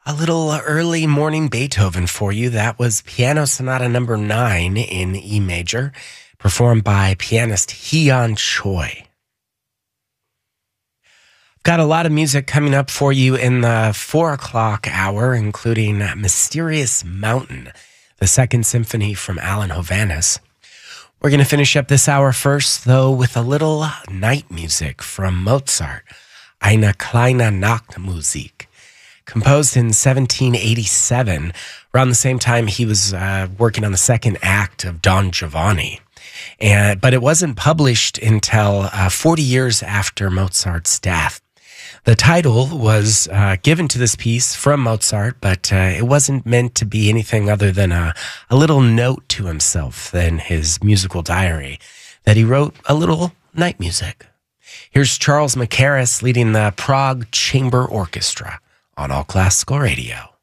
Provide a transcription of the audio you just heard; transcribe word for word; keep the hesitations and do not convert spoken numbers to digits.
A little early morning Beethoven for you. That was Piano Sonata number nine in E major, performed by pianist Hyun Choi. Got a lot of music coming up for you in the four o'clock hour, including Mysterious Mountain, the Second Symphony from Alan Hovhaness. We're going to finish up this hour first, though, with a little night music from Mozart, Eine kleine Nachtmusik. Composed in seventeen eighty-seven, around the same time he was uh, working on the second act of Don Giovanni. And, but it wasn't published until uh, forty years after Mozart's death. The title was uh, given to this piece from Mozart, but uh, it wasn't meant to be anything other than a, a little note to himself in his musical diary that he wrote a little night music. Here's Charles Mackerras leading the Prague Chamber Orchestra on All Classical Radio.